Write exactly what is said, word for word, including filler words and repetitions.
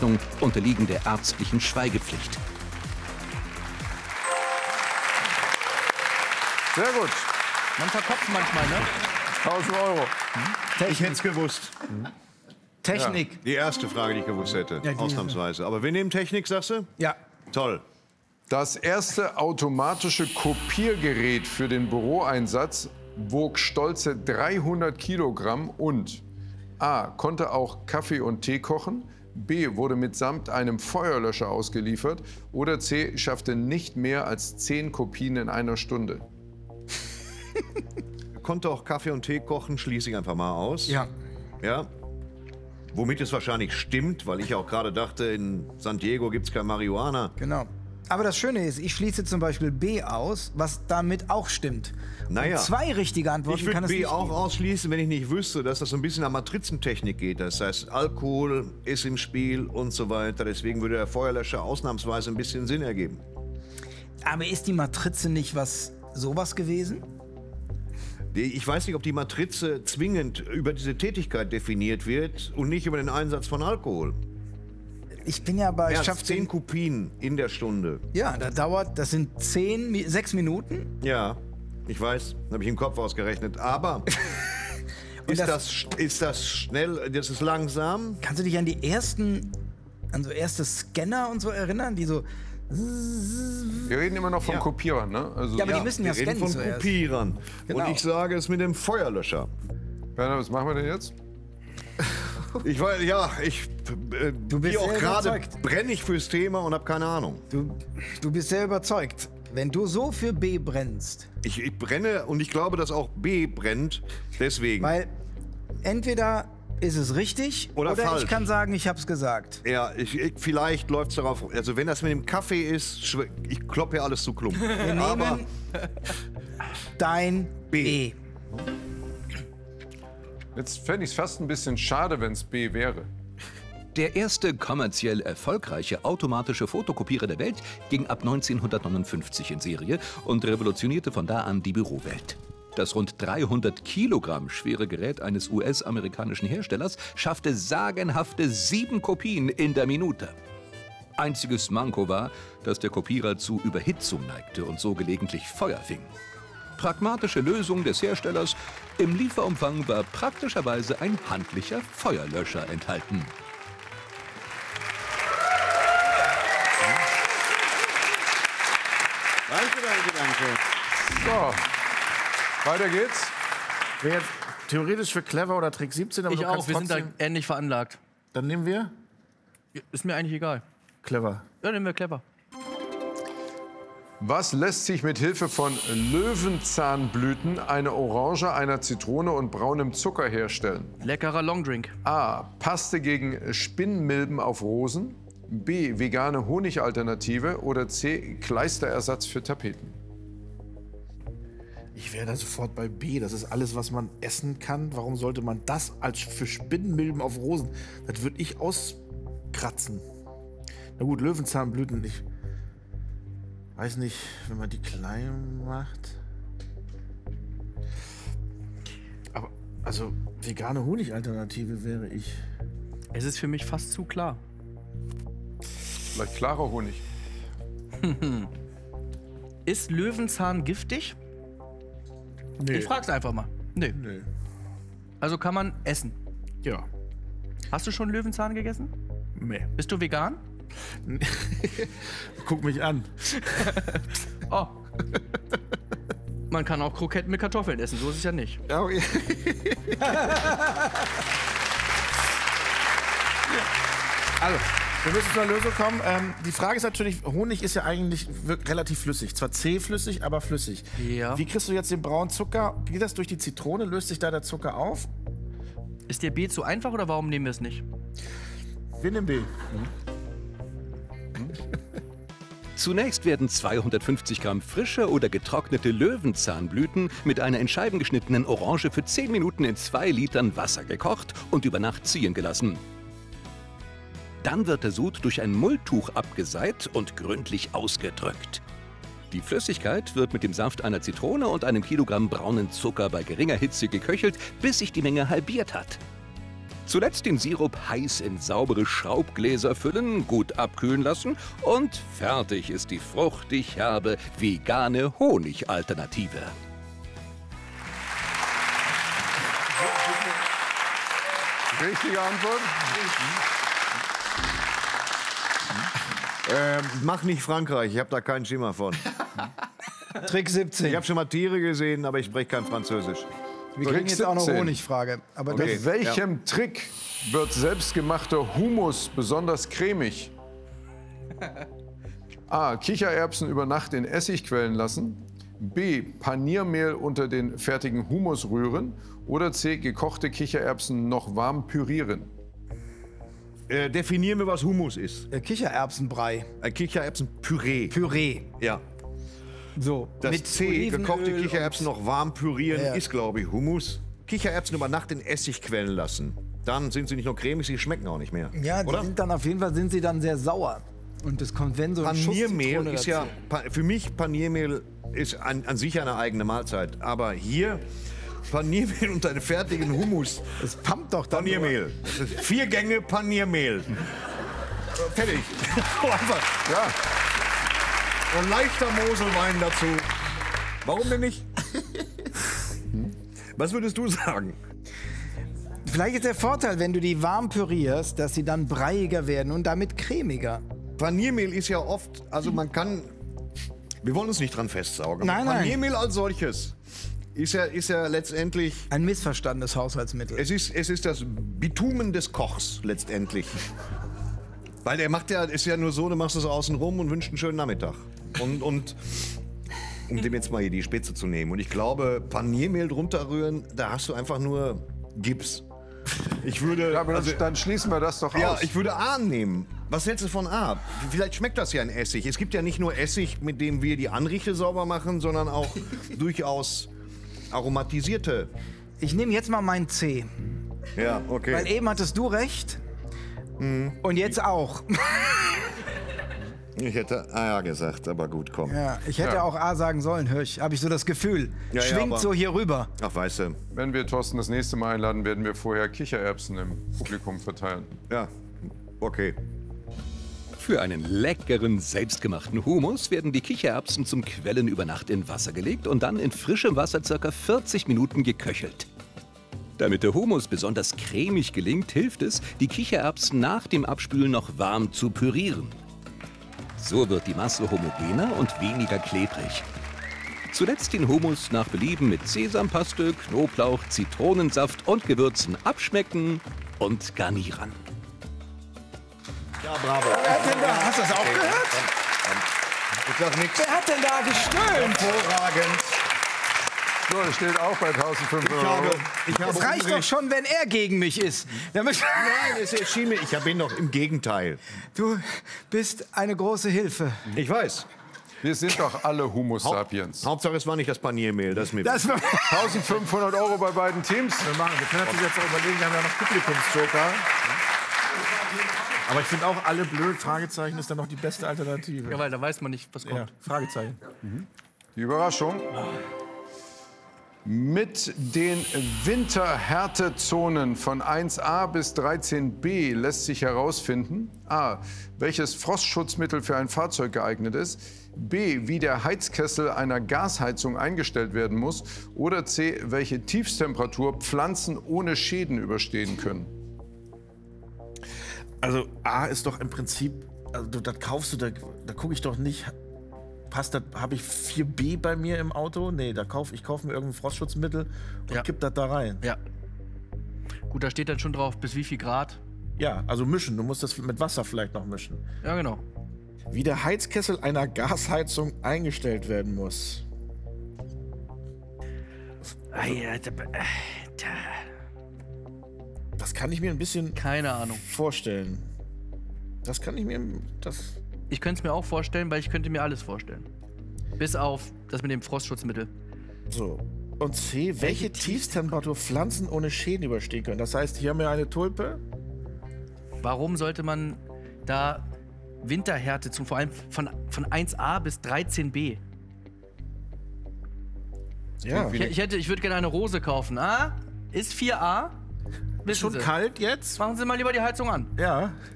Aufzeichnung unterliegen der ärztlichen Schweigepflicht. Sehr gut. Man verkopft manchmal, ne? tausend Euro. Ich hätte es gewusst. Technik. Die erste Frage, die ich gewusst hätte, Ja, die- ausnahmsweise. Aber wir nehmen Technik, sagst du? Ja. Toll. Das erste automatische Kopiergerät für den Büroeinsatz wog stolze dreihundert Kilogramm und A. konnte auch Kaffee und Tee kochen, B. wurde mitsamt einem Feuerlöscher ausgeliefert oder C. schaffte nicht mehr als zehn Kopien in einer Stunde. Konnte auch Kaffee und Tee kochen, schließe ich einfach mal aus. Ja. Ja. Womit es wahrscheinlich stimmt, weil ich auch gerade dachte, in San Diego gibt es kein Marihuana. Genau. Aber das Schöne ist, ich schließe zum Beispiel B aus, was damit auch stimmt. Naja. Und zwei richtige Antworten Ich würde kann es B nicht auch geben. ausschließen, wenn ich nicht wüsste, dass das so ein bisschen an Matrizentechnik geht. Das heißt, Alkohol ist im Spiel und so weiter. Deswegen würde der Feuerlöscher ausnahmsweise ein bisschen Sinn ergeben. Aber ist die Matrize nicht was sowas gewesen? Die- Ich weiß nicht, ob die Matrize zwingend über diese Tätigkeit definiert wird und nicht über den Einsatz von Alkohol. Ich bin ja bei Erst Schaff zehn Kopien in der Stunde. Ja, da dauert, das sind zehn, Mi- sechs Minuten. Ja, ich weiß, habe ich im Kopf ausgerechnet. Aber ist, das- das, sch- ist das schnell, das ist langsam? Kannst du dich an die ersten, an so erste Scanner und so erinnern, die so... Wir reden immer noch von Ja. Kopierern, ne? Also, Ja, aber die müssen ja Wir reden scannen von zuerst. Kopierern. Genau. Und ich sage es mit dem Feuerlöscher. Werner, was machen wir denn jetzt? Ich weiß, ja, ich äh, Du bist wie auch sehr gerade überzeugt. brenne ich fürs Thema und habe keine Ahnung. Du, du bist sehr überzeugt. Wenn du so für B brennst, Ich, ich brenne und ich glaube, dass auch B brennt. Deswegen. weil entweder ist es richtig Oder oder, falsch. ich kann sagen, ich hab's gesagt. Ja, ich, ich, vielleicht läuft es darauf. Also wenn das mit dem Kaffee ist, schw- ich kloppe hier alles zu Klumpen. Wir Aber nehmen dein B. B. Jetzt fände ich es fast ein bisschen schade, wenn es B wäre. Der erste kommerziell erfolgreiche automatische Fotokopierer der Welt ging ab neunzehnhundertneunundfünfzig in Serie und revolutionierte von da an die Bürowelt. Das rund dreihundert Kilogramm schwere Gerät eines U S-amerikanischen Herstellers schaffte sagenhafte sieben Kopien in der Minute. Einziges Manko war, dass der Kopierer zu Überhitzung neigte und so gelegentlich Feuer fing. Pragmatische Lösung des Herstellers: im Lieferumfang war praktischerweise ein handlicher Feuerlöscher enthalten. Danke, danke, danke. So, weiter geht's. Wäre jetzt theoretisch für clever oder Trick siebzehn, aber Ich du auch, kannst wir sind da trotzdem... ähnlich veranlagt. Dann nehmen wir Ist mir eigentlich egal. clever. Ja, nehmen wir clever. Was lässt sich mit Hilfe von Löwenzahnblüten, einer Orange, einer Zitrone und braunem Zucker herstellen? Leckerer Longdrink. A. Paste gegen Spinnmilben auf Rosen. B. Vegane Honigalternative. Oder C. Kleisterersatz für Tapeten. Ich wäre da sofort bei B. Das ist alles, was man essen kann. Warum sollte man das als für Spinnmilben auf Rosen? Das würde ich auskratzen. Na gut, Löwenzahnblüten. Ich weiß nicht, wenn man die klein macht. Aber, also, vegane Honigalternative wäre ich. Es ist für mich fast zu klar. Vielleicht klarer Honig. Ist Löwenzahn giftig? Nee. Ich frag's einfach mal. Nee. Nee. Also kann man essen. Ja. Hast du schon Löwenzahn gegessen? Nee. Bist du vegan? Guck mich an. Oh. Man kann auch Kroketten mit Kartoffeln essen, so ist es ja nicht. Ja, okay. Also, wir müssen zu einer Lösung kommen. Ähm, die Frage ist natürlich, Honig ist ja eigentlich wirk- relativ flüssig. Zwar zähflüssig, aber flüssig. Ja. Wie kriegst du jetzt den braunen Zucker? Geht das durch die Zitrone? Löst sich da der Zucker auf? Ist dir B zu einfach oder warum nehmen wir es nicht? Wir nehmen B. Zunächst werden zweihundertfünfzig Gramm frische oder getrocknete Löwenzahnblüten mit einer in Scheiben geschnittenen Orange für zehn Minuten in zwei Litern Wasser gekocht und über Nacht ziehen gelassen. Dann wird der Sud durch ein Mulltuch abgeseit und gründlich ausgedrückt. Die Flüssigkeit wird mit dem Saft einer Zitrone und einem Kilogramm braunen Zucker bei geringer Hitze geköchelt, bis sich die Menge halbiert hat. Zuletzt den Sirup heiß in saubere Schraubgläser füllen, gut abkühlen lassen und fertig ist die fruchtig herbe vegane Honigalternative. Richtige Antwort? Ähm, mach nicht Frankreich, ich habe da keinen Schimmer von. Trick siebzehn. Ich habe schon mal Tiere gesehen, aber ich spreche kein Französisch. Wir kriegen jetzt auch noch siebzehn. Honigfrage. Aber Okay. Mit welchem Trick wird selbstgemachter Hummus besonders cremig? A. Kichererbsen über Nacht in Essig quellen lassen. B. Paniermehl unter den fertigen Hummus rühren. Oder C. Gekochte Kichererbsen noch warm pürieren. Äh, definieren wir, was Hummus ist. das Kichererbsenbrei. Ein Kichererbsenpüree. Püree. Ja. So. Das mit C, Olivenöl gekochte und- Kichererbsen noch warm pürieren, Ja. ist, glaube ich, Hummus. Kichererbsen über Nacht in Essig quellen lassen. Dann sind sie nicht nur cremig, sie schmecken auch nicht mehr. Ja, die oder? sind dann auf jeden Fall sind sie dann sehr sauer. Und das kommt, wenn so ein Schuss Paniermehl Zitrone ist dazu. ja, pa- für mich Paniermehl ist an, an sich eine eigene Mahlzeit. Aber hier Paniermehl und einen fertigen Hummus. Das pumpt doch dann. Paniermehl. Das ist vier Gänge Paniermehl. Fertig. So einfach. Ja, Und leichter Moselwein dazu. Warum denn nicht? Was würdest du sagen? Vielleicht ist der Vorteil, wenn du die warm pürierst, dass sie dann breiiger werden und damit cremiger. Paniermehl ist ja oft, also man kann, wir wollen uns nicht dran festsaugen. Nein, nein. Paniermehl als solches ist ja, ist ja letztendlich, Ein missverstandenes Haushaltsmittel. es ist, es ist das Bitumen des Kochs letztendlich. Weil der macht ja, ist ja nur so, du machst es außen rum und wünschst einen schönen Nachmittag. Und, und um dem jetzt mal hier die Spitze zu nehmen. Und ich glaube, Paniermehl drunter rühren, da hast du einfach nur Gips. Ich würde, ja aber also, dann, dann schließen wir das doch ja, aus. ich würde A nehmen. Was hältst du von A? Vielleicht schmeckt das ja in Essig. Es gibt ja nicht nur Essig, mit dem wir die Anrichte sauber machen, sondern auch durchaus aromatisierte. Ich nehme jetzt mal mein C. Ja, okay. Weil eben hattest du recht. Mhm. Und jetzt auch. Ich hätte A gesagt, aber gut, komm. Ja, ich hätte Ja. auch A sagen sollen, Hirsch. Habe ich so das Gefühl. Ja, ja, Schwingt aber- so hier rüber. Ach, weißt du. Wenn wir Thorsten das nächste Mal einladen, werden wir vorher Kichererbsen im Publikum verteilen. Ja, okay. Für einen leckeren, selbstgemachten Hummus werden die Kichererbsen zum Quellen über Nacht in Wasser gelegt und dann in frischem Wasser ca. vierzig Minuten geköchelt. Damit der Hummus besonders cremig gelingt, hilft es, die Kichererbsen nach dem Abspülen noch warm zu pürieren. So wird die Masse homogener und weniger klebrig. Zuletzt den Hummus nach Belieben mit Sesampaste, Knoblauch, Zitronensaft und Gewürzen abschmecken und garnieren. Ja, bravo. Wer hat denn da, hast du das auch gehört? Ich sag nichts. Wer hat denn da gestöhnt? Hervorragend. So, das steht auch bei eintausendfünfhundert Ich habe, Euro. ich habe Es reicht doch Unrecht. schon, wenn er gegen mich ist. Damit Nein, es erschien mir, ich bin doch im Gegenteil. du bist eine große Hilfe. Ich weiß. Wir sind doch alle Homo sapiens. Hauptsache, es war nicht das Paniermehl, das ist mir Das war eintausendfünfhundert Euro bei beiden Teams. Wir, machen, wir können natürlich jetzt auch überlegen, wir haben ja noch Publikumsjoker. Aber ich finde auch alle blöd, Fragezeichen ist dann noch die beste Alternative. Ja, weil da weiß man nicht, was kommt. Ja, Fragezeichen. Die Überraschung. Mit den Winterhärtezonen von eins a bis dreizehn b lässt sich herausfinden: A. Welches Frostschutzmittel für ein Fahrzeug geeignet ist. B. Wie der Heizkessel einer Gasheizung eingestellt werden muss. Oder C. Welche Tiefstemperatur Pflanzen ohne Schäden überstehen können. Also A ist doch im Prinzip, also du, das kaufst du, da, da gucke ich doch nicht, passt das, habe ich vier b bei mir im Auto? Nee, da kauf, ich kaufe mir irgendein Frostschutzmittel und Ja. kipp das da rein. Ja. Gut, da steht dann schon drauf, bis wie viel Grad. Ja, also mischen, du musst das mit Wasser vielleicht noch mischen. Ja, genau. Wie der Heizkessel einer Gasheizung eingestellt werden muss. Das kann ich mir ein bisschen Keine Ahnung. vorstellen. Das kann ich mir, das... Ich könnte es mir auch vorstellen, weil ich könnte mir alles vorstellen. Bis auf das mit dem Frostschutzmittel. So. Und C, welche Tiefstemperatur Pflanzen ohne Schäden überstehen können. Das heißt, hier haben wir eine Tulpe. Warum sollte man da Winterhärte zum vor allem von, von eins a bis dreizehn b? Ja. Ich, ich, hätte, ich würde gerne eine Rose kaufen. Ah? Ist vier a? Wissen schon Sie. kalt jetzt? Machen Sie mal lieber die Heizung an. Ja.